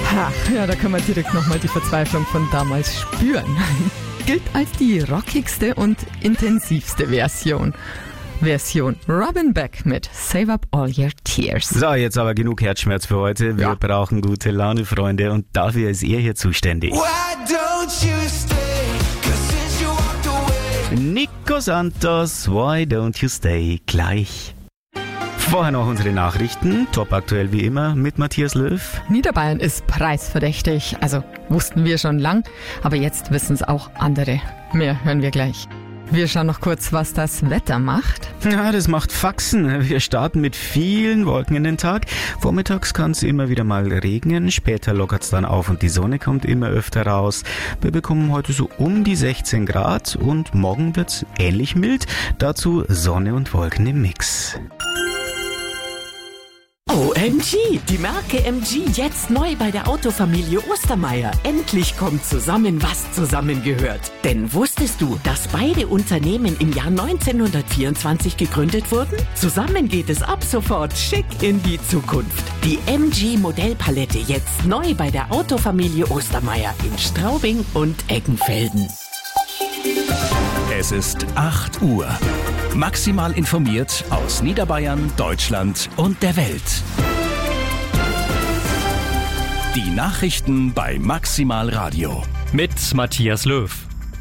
Ach, ja, da kann man direkt nochmal die Verzweiflung von damals spüren. Gilt als die rockigste und intensivste Version. Robin Beck mit Save Up All Your Tears. So, jetzt aber genug Herzschmerz für heute. Wir brauchen gute Laune, Freunde, und dafür ist er hier zuständig. Nico Santos, Why Don't You Stay? Gleich. Vorher noch unsere Nachrichten, top aktuell wie immer, mit Matthias Löw. Niederbayern ist preisverdächtig, also wussten wir schon lang, aber jetzt wissen es auch andere. Mehr hören wir gleich. Wir schauen noch kurz, was das Wetter macht. Ja, das macht Faxen. Wir starten mit vielen Wolken in den Tag. Vormittags kann es immer wieder mal regnen, später lockert es dann auf und die Sonne kommt immer öfter raus. Wir bekommen heute so um die 16 Grad und morgen wird es ähnlich mild. Dazu Sonne und Wolken im Mix. OMG, die Marke MG jetzt neu bei der Autofamilie Ostermeier. Endlich kommt zusammen, was zusammengehört. Denn wusstest du, dass beide Unternehmen im Jahr 1924 gegründet wurden? Zusammen geht es ab sofort schick in die Zukunft. Die MG Modellpalette jetzt neu bei der Autofamilie Ostermeier in Straubing und Eggenfelden. Es ist 8 Uhr. Maximal informiert aus Niederbayern, Deutschland und der Welt. Die Nachrichten bei Maximal Radio. Mit Matthias Löw.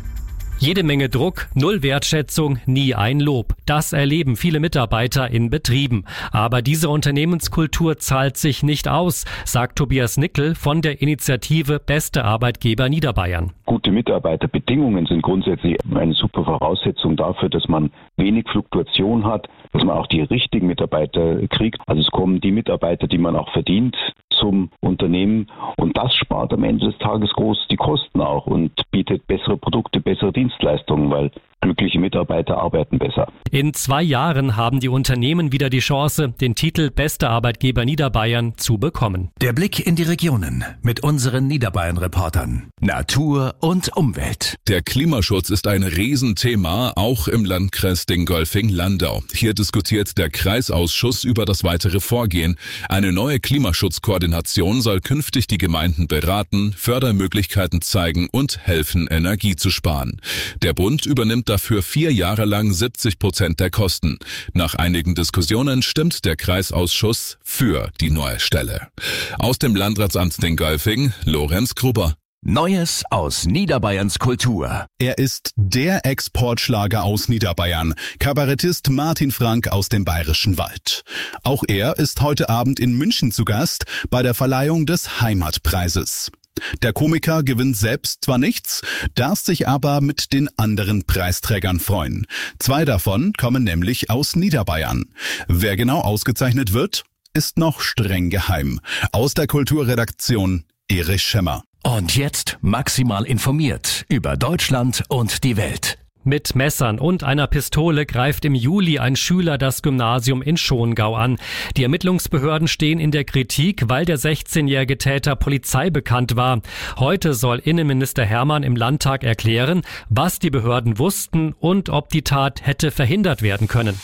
Jede Menge Druck, null Wertschätzung, nie ein Lob. Das erleben viele Mitarbeiter in Betrieben. Aber diese Unternehmenskultur zahlt sich nicht aus, sagt Tobias Nickel von der Initiative Beste Arbeitgeber Niederbayern. Gute Mitarbeiterbedingungen sind grundsätzlich eine super Voraussetzung dafür, dass man wenig Fluktuation hat, dass man auch die richtigen Mitarbeiter kriegt. Also es kommen die Mitarbeiter, die man auch verdient, zum Unternehmen, und das spart am Ende des Tages groß die Kosten auch und bietet bessere Produkte, bessere Dienstleistungen, weil glückliche Mitarbeiter arbeiten besser. In 2 Jahren haben die Unternehmen wieder die Chance, den Titel Beste Arbeitgeber Niederbayern zu bekommen. Der Blick in die Regionen mit unseren Niederbayern-Reportern. Natur und Umwelt. Der Klimaschutz ist ein Riesenthema, auch im Landkreis Dingolfing-Landau. Hier diskutiert der Kreisausschuss über das weitere Vorgehen. Eine neue Klimaschutzkoordination soll künftig die Gemeinden beraten, Fördermöglichkeiten zeigen und helfen, Energie zu sparen. Der Bund übernimmt dafür 4 Jahre lang 70% der Kosten. Nach einigen Diskussionen stimmt der Kreisausschuss für die neue Stelle. Aus dem Landratsamt Dingolfing, Lorenz Gruber. Neues aus Niederbayerns Kultur. Er ist der Exportschlager aus Niederbayern, Kabarettist Martin Frank aus dem Bayerischen Wald. Auch er ist heute Abend in München zu Gast bei der Verleihung des Heimatpreises. Der Komiker gewinnt selbst zwar nichts, darf sich aber mit den anderen Preisträgern freuen. 2 davon kommen nämlich aus Niederbayern. Wer genau ausgezeichnet wird, ist noch streng geheim. Aus der Kulturredaktion Erich Schemmer. Und jetzt maximal informiert über Deutschland und die Welt. Mit Messern und einer Pistole greift im Juli ein Schüler das Gymnasium in Schongau an. Die Ermittlungsbehörden stehen in der Kritik, weil der 16-jährige Täter Polizei bekannt war. Heute soll Innenminister Hermann im Landtag erklären, was die Behörden wussten und ob die Tat hätte verhindert werden können.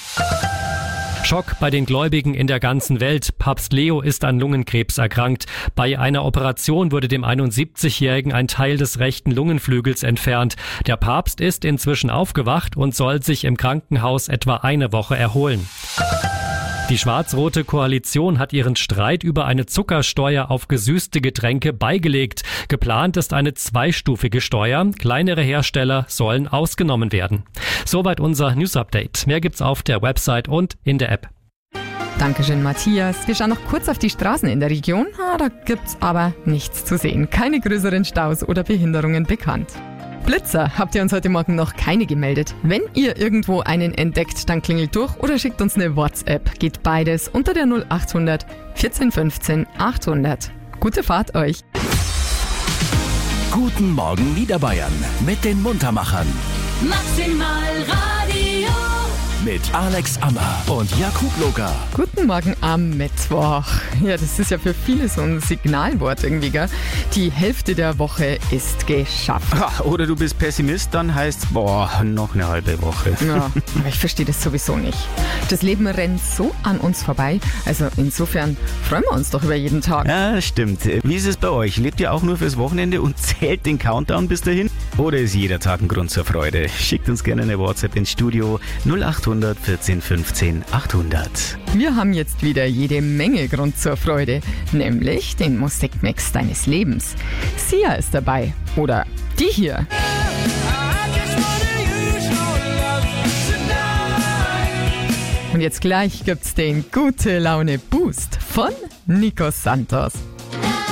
Schock bei den Gläubigen in der ganzen Welt. Papst Leo ist an Lungenkrebs erkrankt. Bei einer Operation wurde dem 71-Jährigen ein Teil des rechten Lungenflügels entfernt. Der Papst ist inzwischen aufgewacht und soll sich im Krankenhaus etwa eine Woche erholen. Die schwarz-rote Koalition hat ihren Streit über eine Zuckersteuer auf gesüßte Getränke beigelegt. Geplant ist eine 2-stufige Steuer. Kleinere Hersteller sollen ausgenommen werden. Soweit unser News-Update. Mehr gibt's auf der Website und in der App. Dankeschön, Matthias. Wir schauen noch kurz auf die Straßen in der Region. Da gibt's aber nichts zu sehen. Keine größeren Staus oder Behinderungen bekannt. Blitzer habt ihr uns heute Morgen noch keine gemeldet. Wenn ihr irgendwo einen entdeckt, dann klingelt durch oder schickt uns eine WhatsApp. Geht beides unter der 0800 14 15 800. Gute Fahrt euch. Guten Morgen Niederbayern mit den Muntermachern. Maximal Radio mit Alex Ammer und Jakub Loga. Guten Morgen am Mittwoch. Ja, das ist ja für viele so ein Signalwort irgendwie, gell? Die Hälfte der Woche ist geschafft. Oder du bist Pessimist, dann heißt's, noch eine halbe Woche. Ja, aber ich verstehe das sowieso nicht. Das Leben rennt so an uns vorbei. Also insofern freuen wir uns doch über jeden Tag. Ja, stimmt. Wie ist es bei euch? Lebt ihr auch nur fürs Wochenende und zählt den Countdown bis dahin? Oder ist jeder Tag ein Grund zur Freude? Schickt uns gerne eine WhatsApp ins Studio 0800 14 15 800. Wir haben jetzt wieder jede Menge Grund zur Freude, nämlich den Musikmix deines Lebens. Sia ist dabei. Oder die hier. Und jetzt gleich gibt's den Gute Laune Boost von Nico Santos.